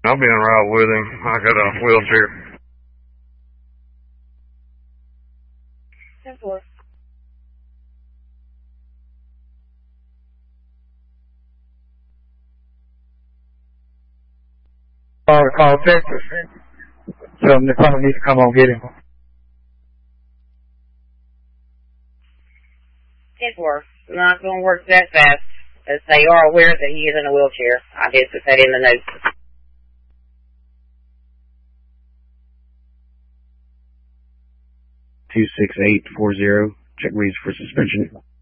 I'll be en route with him. I got a wheelchair. 10-4. Call Texas. Tell them the car needs to come on get him. 10-4. Not going to work that fast, as they are aware that he is in a wheelchair. I did put that in the notes. 26840. Check reads for suspension.